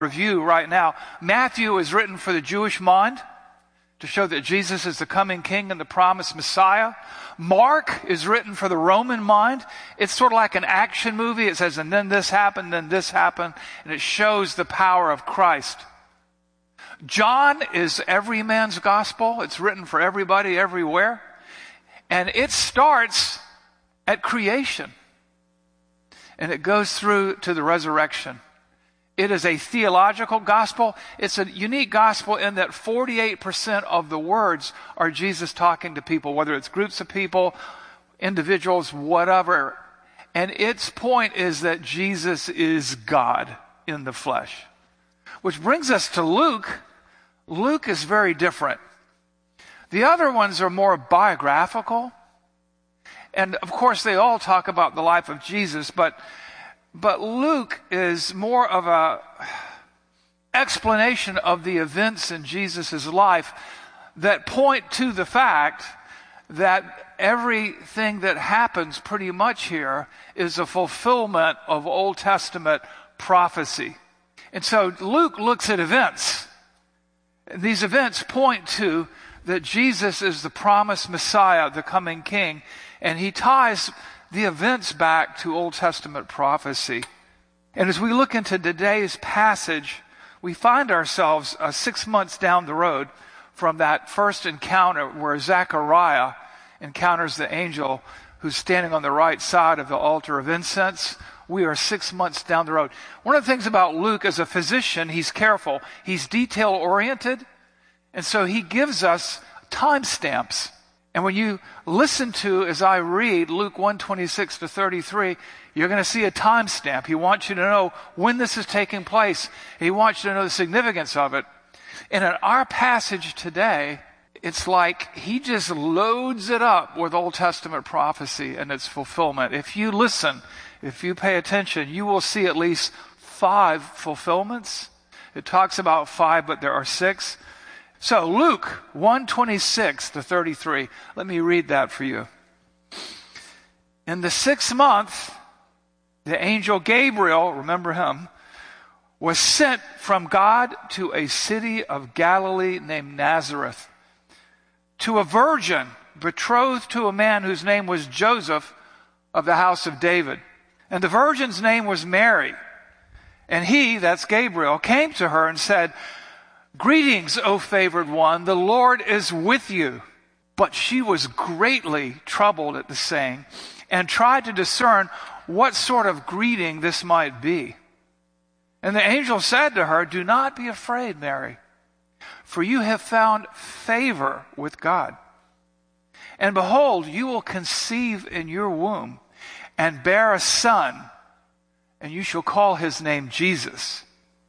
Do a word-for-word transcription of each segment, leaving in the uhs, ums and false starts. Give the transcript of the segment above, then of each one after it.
review right now. Matthew is written for the Jewish mind to show that Jesus is the coming king and the promised Messiah. Mark is written for the Roman mind. It's sort of like an action movie. It says, and then this happened, then this happened, and it shows the power of Christ. John is every man's gospel. It's written for everybody, everywhere. And it starts at creation. And it goes through to the resurrection. It is a theological gospel. It's a unique gospel in that forty-eight percent of the words are Jesus talking to people, whether it's groups of people, individuals, whatever. And its point is that Jesus is God in the flesh. Which brings us to Luke. Luke is very different. The other ones are more biographical. And of course, they all talk about the life of Jesus, but But Luke is more of a explanation of the events in Jesus' life that point to the fact that everything that happens pretty much here is a fulfillment of Old Testament prophecy. And so Luke looks at events. These events point to that Jesus is the promised Messiah, the coming King, and he ties the events back to Old Testament prophecy. And as we look into today's passage, we find ourselves uh, six months down the road from that first encounter where Zechariah encounters the angel who's standing on the right side of the altar of incense. We are six months down the road. One of the things about Luke as a physician, he's careful. He's detail-oriented, and so he gives us timestamps. And when you listen to, as I read, Luke one twenty-six to thirty-three, you're going to see a timestamp. He wants you to know when this is taking place. He wants you to know the significance of it. And in our passage today, it's like he just loads it up with Old Testament prophecy and its fulfillment. If you listen, if you pay attention, you will see at least five fulfillments. It talks about five, but there are six. So Luke one twenty-six to thirty-three, let me read that for you. In the sixth month, the angel Gabriel, remember him, was sent from God to a city of Galilee named Nazareth, to a virgin betrothed to a man whose name was Joseph of the house of David. And the virgin's name was Mary. And he, that's Gabriel, came to her and said, "Greetings, O favored one, the Lord is with you." But she was greatly troubled at the saying and tried to discern what sort of greeting this might be. And the angel said to her, "Do not be afraid, Mary, for you have found favor with God. And behold, you will conceive in your womb and bear a son, and you shall call his name Jesus.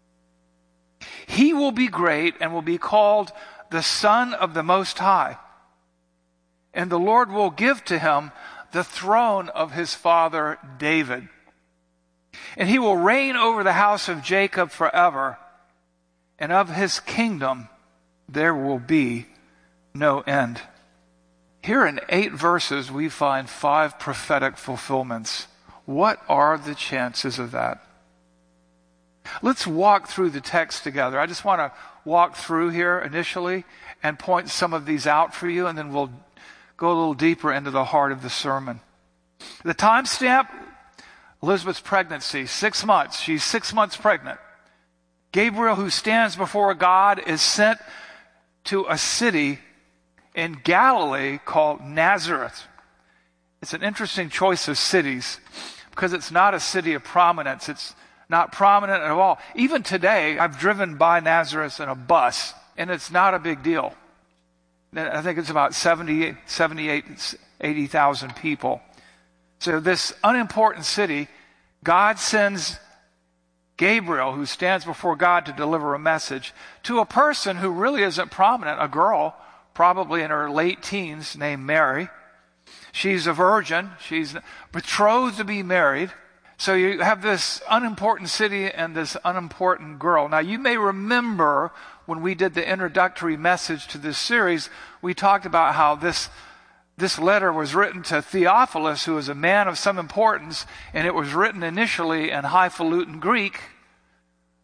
He will be great and will be called the Son of the Most High. And the Lord will give to him the throne of his father David. And he will reign over the house of Jacob forever. And of his kingdom there will be no end." Here in eight verses we find five prophetic fulfillments. What are the chances of that? Let's walk through the text together. I just want to walk through here initially and point some of these out for you, and then we'll go a little deeper into the heart of the sermon. The timestamp, Elizabeth's pregnancy, six months. She's six months pregnant. Gabriel, who stands before God, is sent to a city in Galilee called Nazareth. It's an interesting choice of cities because it's not a city of prominence. It's not prominent at all. Even today, I've driven by Nazareth in a bus, and it's not a big deal. I think it's about seventy, seventy-eight, eighty thousand people. So this unimportant city, God sends Gabriel, who stands before God to deliver a message, to a person who really isn't prominent, a girl, probably in her late teens, named Mary. She's a virgin. She's betrothed to be married. So you have this unimportant city and this unimportant girl. Now, you may remember when we did the introductory message to this series, we talked about how this, this letter was written to Theophilus, who was a man of some importance, and it was written initially in highfalutin Greek,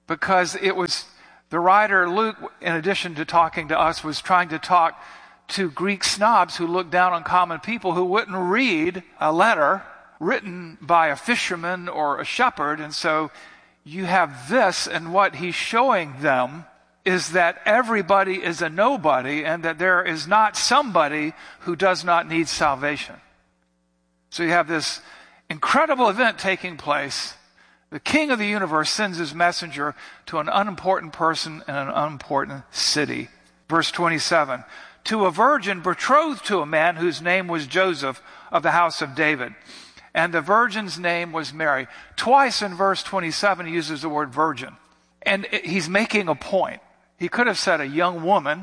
because it was, the writer Luke, in addition to talking to us, was trying to talk to Greek snobs who looked down on common people who wouldn't read a letter written by a fisherman or a shepherd. And so you have this, and what he's showing them is that everybody is a nobody and that there is not somebody who does not need salvation. So you have this incredible event taking place. The King of the universe sends his messenger to an unimportant person in an unimportant city. Verse twenty-seven, to a virgin betrothed to a man whose name was Joseph of the house of David. And the virgin's name was Mary. Twice in verse twenty-seven he uses the word virgin. And he's making a point. He could have said a young woman.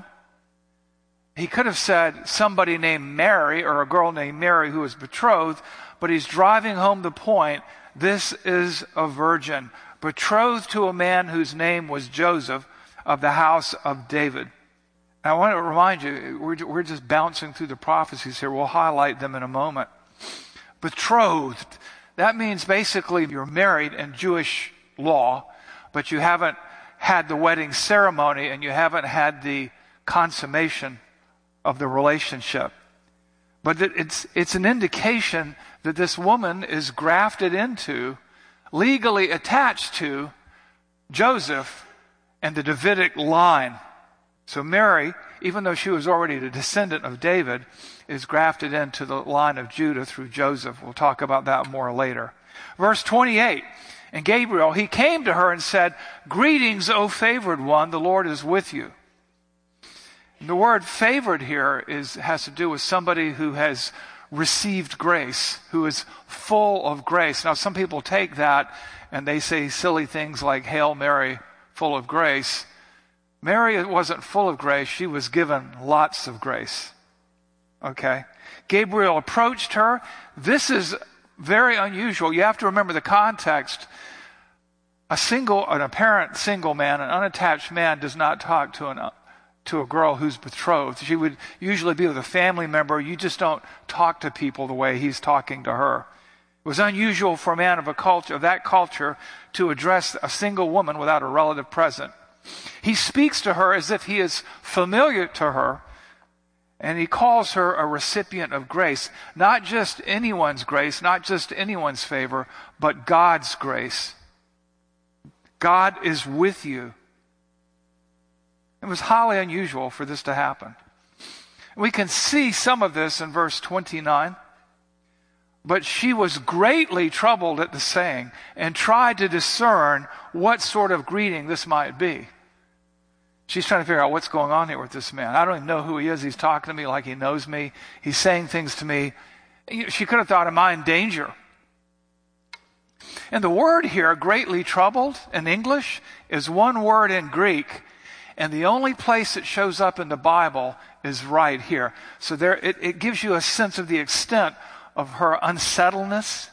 He could have said somebody named Mary or a girl named Mary who was betrothed. But he's driving home the point. This is a virgin, betrothed to a man whose name was Joseph of the house of David. And I want to remind you, we're, we're just bouncing through the prophecies here. We'll highlight them in a moment. Betrothed, that means basically you're married in Jewish law, but you haven't had the wedding ceremony and you haven't had the consummation of the relationship. But it's, it's an indication that this woman is grafted into, legally attached to Joseph and the Davidic line. So Mary, even though she was already the descendant of David, is grafted into the line of Judah through Joseph. We'll talk about that more later. Verse twenty-eight, and Gabriel, he came to her and said, greetings, O favored one, the Lord is with you. And the word favored here is has to do with somebody who has received grace, who is full of grace. Now, some people take that and they say silly things like, Hail Mary, full of grace. Mary wasn't full of grace. She was given lots of grace. Okay? Gabriel approached her. This is very unusual. You have to remember the context. A single, an apparent single man, an unattached man does not talk to an to a girl who's betrothed. She would usually be with a family member. You just don't talk to people the way he's talking to her. It was unusual for a man of a culture, of that culture, to address a single woman without a relative present. He speaks to her as if he is familiar to her, and he calls her a recipient of grace. Not just anyone's grace, not just anyone's favor, but God's grace. God is with you. It was highly unusual for this to happen. We can see some of this in verse twenty-nine. But she was greatly troubled at the saying and tried to discern what sort of greeting this might be. She's trying to figure out what's going on here with this man. I don't even know who he is. He's talking to me like he knows me. He's saying things to me. She could have thought, am I in danger? And the word here, greatly troubled, in English, is one word in Greek. And the only place it shows up in the Bible is right here. So there, it, it gives you a sense of the extent of her unsettledness.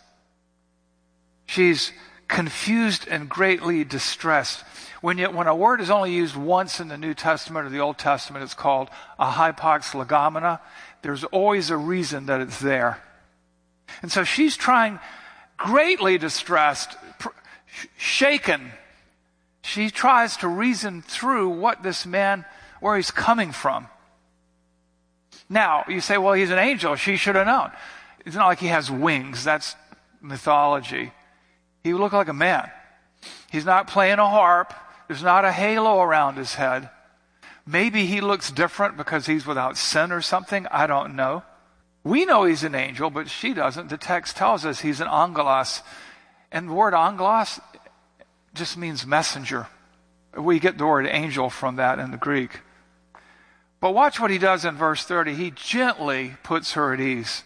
She's confused and greatly distressed. When, you, when a word is only used once in the New Testament or the Old Testament, it's called a hypox legomena. There's always a reason that it's there. And so she's trying, greatly distressed, pr- shaken. She tries to reason through what this man, where he's coming from. Now, you say, well, he's an angel. She should have known. It's not like he has wings. That's mythology. He would look like a man. He's not playing a harp. There's not a halo around his head. Maybe he looks different because he's without sin or something. I don't know. We know he's an angel, but she doesn't. The text tells us he's an angelos. And the word angelos just means messenger. We get the word angel from that in the Greek. But watch what he does in verse thirty. He gently puts her at ease.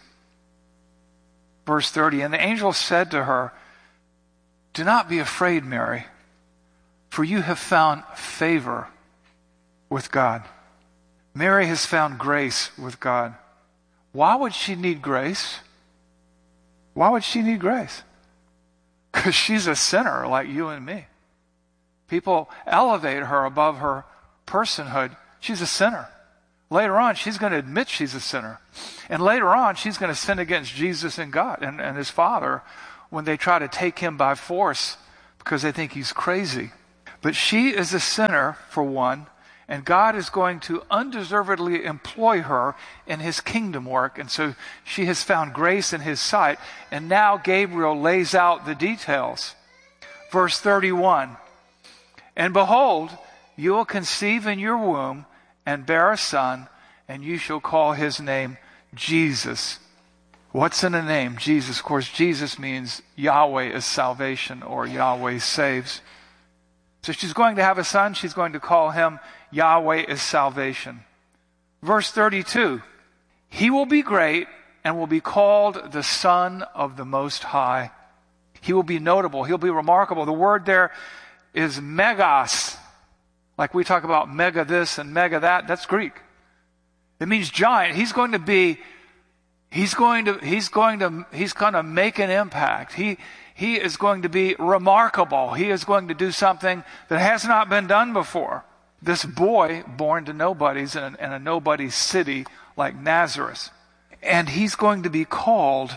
Verse thirty, and the angel said to her, do not be afraid, Mary, for you have found favor with God. Mary has found grace with God. Why would she need grace? Why would she need grace? Because she's a sinner like you and me. People elevate her above her personhood. She's a sinner. Later on, she's going to admit she's a sinner. And later on, she's going to sin against Jesus and God and, and his Father when they try to take him by force because they think he's crazy. But she is a sinner, for one, and God is going to undeservedly employ her in his kingdom work. And so she has found grace in his sight. And now Gabriel lays out the details. Verse thirty-one, and behold, you will conceive in your womb and bear a son, and you shall call his name Jesus. What's in a name? Jesus. Of course, Jesus means Yahweh is salvation, or Yahweh saves. So she's going to have a son. She's going to call him Yahweh is salvation. Verse thirty-two, he will be great and will be called the Son of the Most High. He will be notable. He'll be remarkable. The word there is megas. Like we talk about mega this and mega that. That's Greek. It means giant. He's going to be, he's going to, he's going to, he's going to make an impact. He, he is going to be remarkable. He is going to do something that has not been done before. This boy born to nobodies in a, in a nobody city like Nazareth. And he's going to be called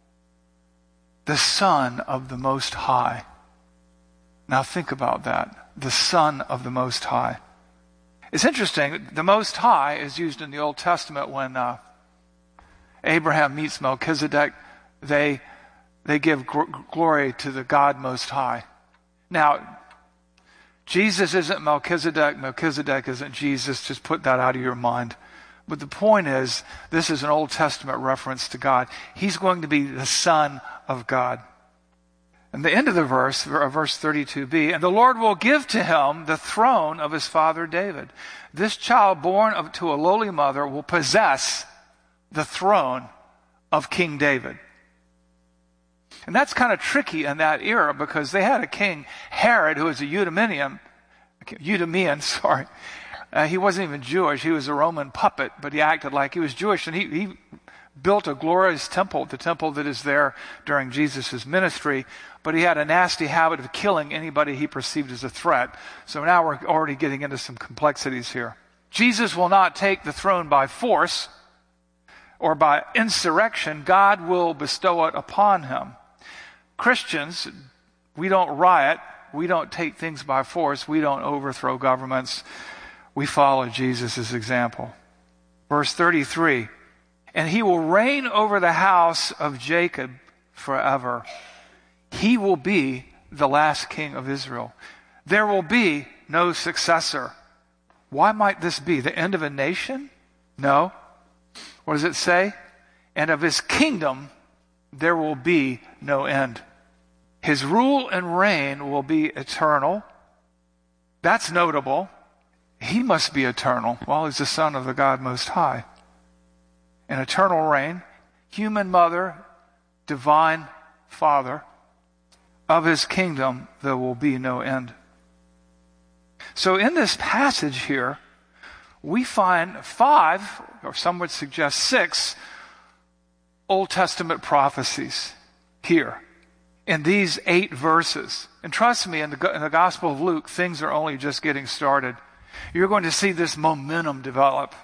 the Son of the Most High. Now think about that. The Son of the Most High. It's interesting. The Most High is used in the Old Testament when uh, Abraham meets Melchizedek. They, they give gr- glory to the God Most High. Now, Jesus isn't Melchizedek. Melchizedek isn't Jesus. Just put that out of your mind. But the point is, this is an Old Testament reference to God. He's going to be the Son of God. And the end of the verse, verse thirty-two b, and the Lord will give to him the throne of his father David. This child born of, to a lowly mother will possess the throne of King David. And that's kind of tricky in that era because they had a king, Herod, who was a Eudemian, Eudemian, sorry. Uh, he wasn't even Jewish. He was a Roman puppet, but he acted like he was Jewish. And he, he built a glorious temple, the temple that is there during Jesus' ministry. But he had a nasty habit of killing anybody he perceived as a threat. So now we're already getting into some complexities here. Jesus will not take the throne by force or by insurrection. God will bestow it upon him. Christians, we don't riot. We don't take things by force. We don't overthrow governments. We follow Jesus' example. Verse thirty-three, and he will reign over the house of Jacob forever. He will be the last king of Israel. There will be no successor. Why might this be? The end of a nation? No. What does it say? And of his kingdom there will be no end. His rule and reign will be eternal. That's notable. He must be eternal. Well, he's the Son of the God Most High. An eternal reign, human mother, divine Father. Of his kingdom there will be no end. So in this passage here, we find five, or some would suggest six, Old Testament prophecies here in these eight verses. And trust me, in the, in the Gospel of Luke, things are only just getting started. You're going to see this momentum develop.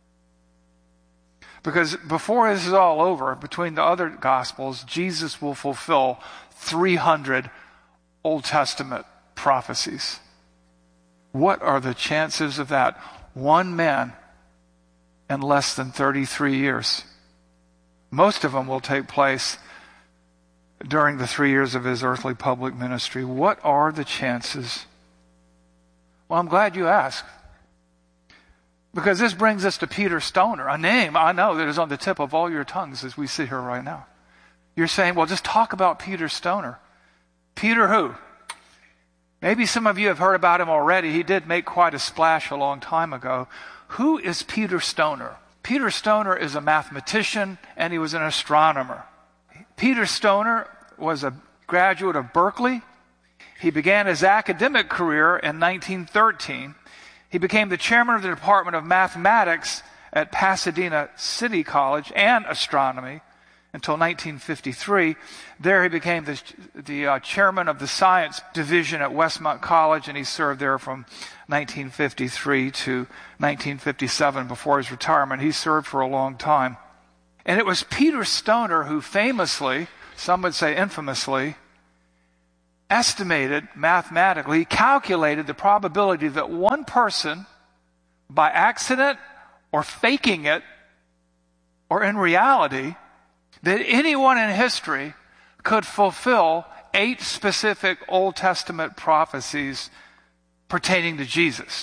Because before this is all over, between the other Gospels, Jesus will fulfill three hundred Old Testament prophecies. What are the chances of that? One man in less than thirty-three years. Most of them will take place during the three years of his earthly public ministry. What are the chances? Well, I'm glad you asked. Because this brings us to Peter Stoner, a name I know that is on the tip of all your tongues as we sit here right now. You're saying, well, just talk about Peter Stoner. Peter who? Maybe some of you have heard about him already. He did make quite a splash a long time ago. Who is Peter Stoner? Peter Stoner is a mathematician and he was an astronomer. Peter Stoner was a graduate of Berkeley. He began his academic career in nineteen thirteen. He became the chairman of the Department of Mathematics at Pasadena City College and Astronomy until nineteen fifty-three. There he became the, the uh, chairman of the science division at Westmont College, and he served there from nineteen fifty-three to nineteen fifty-seven before his retirement. He served for a long time. And it was Peter Stoner who famously, some would say infamously, estimated mathematically, he calculated the probability that one person, by accident or faking it, or in reality, that anyone in history could fulfill eight specific Old Testament prophecies pertaining to Jesus.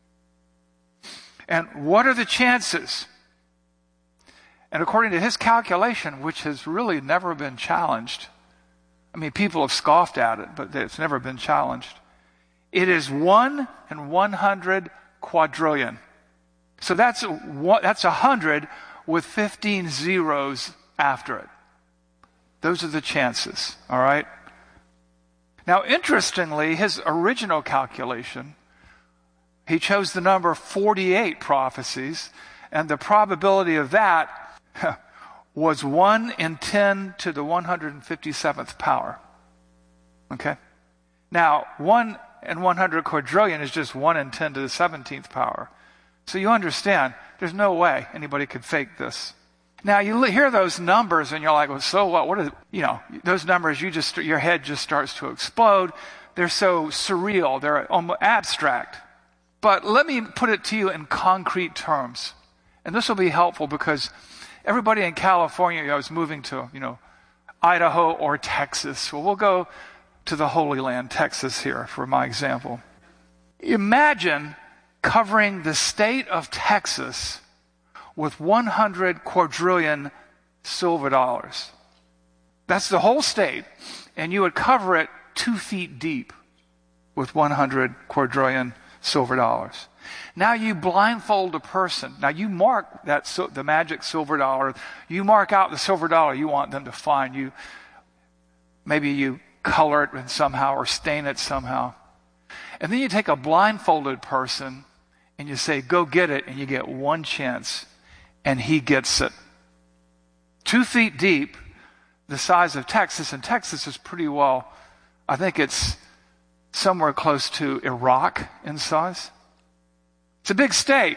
And what are the chances? And according to his calculation, which has really never been challenged, I mean, people have scoffed at it, but it's never been challenged. It is one in one hundred quadrillion. So that's a, that's a hundred with fifteen zeros after it. Those are the chances, all right? Now, interestingly, his original calculation, he chose the number forty-eight prophecies, and the probability of that was one in ten to the one hundred fifty-seventh power. Okay? Now, one in one hundred quadrillion is just one in ten to the seventeenth power. So you understand, there's no way anybody could fake this. Now, you hear those numbers and you're like, well, so what? What are, you know, those numbers, you just, your head just starts to explode. They're so surreal. They're almost abstract. But let me put it to you in concrete terms. And this will be helpful because everybody in California, you know, is moving to, you know, Idaho or Texas. Well, we'll go to the Holy Land, Texas here, for my example. Imagine covering the state of Texas with one hundred quadrillion silver dollars. That's the whole state, and you would cover it two feet deep with one hundred quadrillion silver dollars. Now you blindfold a person. Now you mark that the magic silver dollar. You mark out the silver dollar you want them to find. You maybe you color it somehow or stain it somehow. And then you take a blindfolded person and you say, go get it, and you get one chance, and he gets it. Two feet deep, the size of Texas, and Texas is pretty well, I think it's somewhere close to Iraq in size. It's a big state.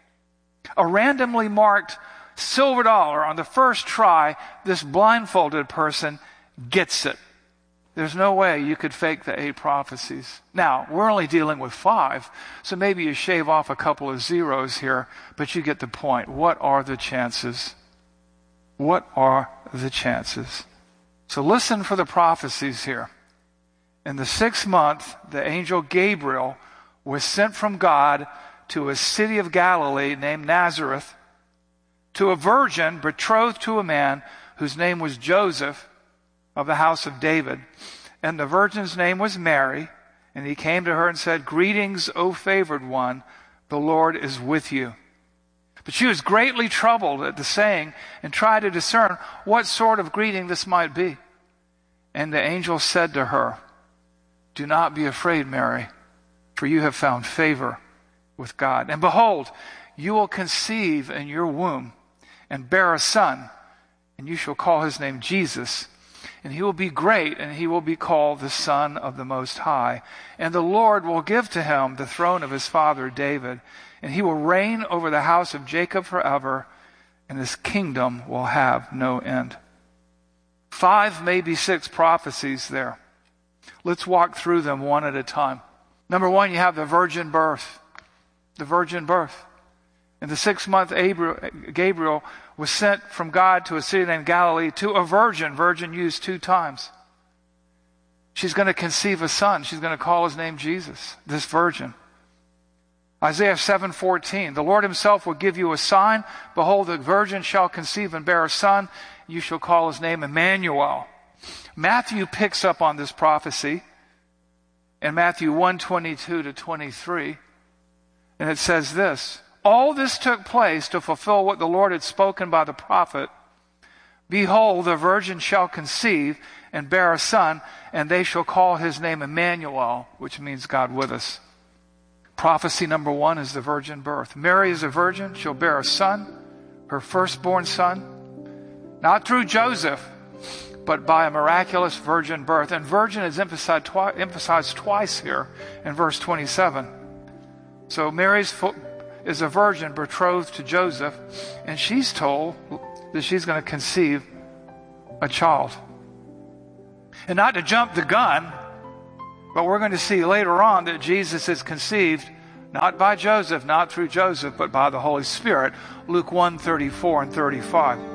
A randomly marked silver dollar on the first try, this blindfolded person gets it. There's no way you could fake the eight prophecies. Now, we're only dealing with five, so maybe you shave off a couple of zeros here, but you get the point. What are the chances? What are the chances? So listen for the prophecies here. In the sixth month, the angel Gabriel was sent from God to a city of Galilee named Nazareth, to a virgin betrothed to a man whose name was Joseph, of the house of David. And the virgin's name was Mary. And he came to her and said, greetings, O favored one, the Lord is with you. But she was greatly troubled at the saying and tried to discern what sort of greeting this might be. And the angel said to her, do not be afraid, Mary, for you have found favor with God. And behold, you will conceive in your womb and bear a son, and you shall call his name Jesus. And he will be great, and he will be called the Son of the Most High. And the Lord will give to him the throne of his father David, and he will reign over the house of Jacob forever, and his kingdom will have no end. Five, maybe six prophecies there. Let's walk through them one at a time. Number one, you have the virgin birth. The virgin birth. In the sixth month, Gabriel was sent from God to a city named Galilee to a virgin. Virgin used two times. She's going to conceive a son. She's going to call his name Jesus, this virgin. Isaiah seven fourteen, the Lord himself will give you a sign. Behold, the virgin shall conceive and bear a son. You shall call his name Emmanuel. Matthew picks up on this prophecy in Matthew one twenty-two to twenty-three. And it says this, all this took place to fulfill what the Lord had spoken by the prophet. Behold, the virgin shall conceive and bear a son, and they shall call his name Emmanuel, which means God with us. Prophecy number one is the virgin birth. Mary is a virgin. She'll bear a son, her firstborn son, not through Joseph, but by a miraculous virgin birth. And virgin is emphasized, twi- emphasized twice here in verse twenty-seven. So Mary's fo- is a virgin betrothed to Joseph, and she's told that she's going to conceive a child. And not to jump the gun, But we're going to see later on that Jesus is conceived not by Joseph, not through Joseph, but by the Holy Spirit. Luke one, thirty-four and thirty-five.